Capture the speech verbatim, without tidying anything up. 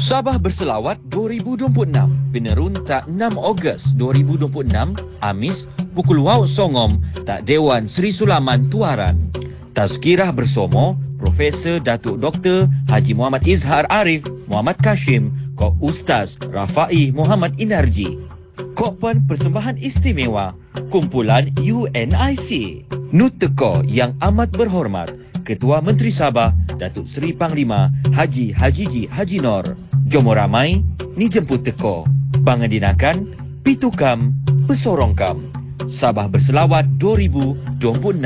Sabah Berselawat dua ribu dua puluh enam, penerun tak enam Ogos dua ribu dua puluh enam, Amis, pukul Wau Songom, tak Dewan Sri Sulaman Tuaran. Tazkirah Bersomo, Profesor Datuk Doktor Haji Muhammad Izhar Arif Muhammad Kashim, Kok Ustaz Rafai Muhammad Inarji. Kokpen Persembahan Istimewa, kumpulan U N I C. Nuteko yang amat berhormat, Ketua Menteri Sabah, Datuk Seri Panglima Haji Hajiji Haji Nor. Jomo ramai, ni jemput teko. Pangandinakan, pitukam, pesorongkam. Sabah Berselawat dua ribu dua puluh enam.